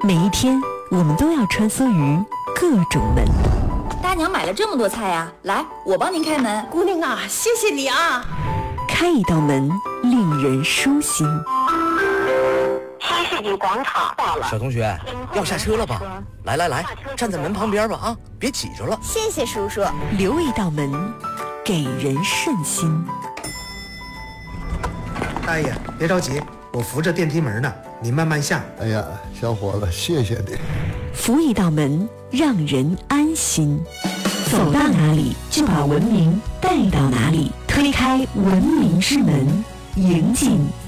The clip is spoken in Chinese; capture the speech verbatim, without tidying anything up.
每一天，我们都要穿梭于各种门。 大娘买了这么多菜呀、啊，来，我帮您开门。 姑娘啊，谢谢你啊！ 开一道门，令人舒心。 新世纪广场到了， 小同学，要下车了吧？来来来，站在门旁边吧啊，别挤着了。 谢谢叔叔。 留一道门，给人顺心。 大爷，别着急，我扶着电梯门呢，你慢慢下。 哎呀，小伙子，谢谢你。 扶一道门，让人安心。走到哪里，就把文明带到哪里。推开文明之门，迎进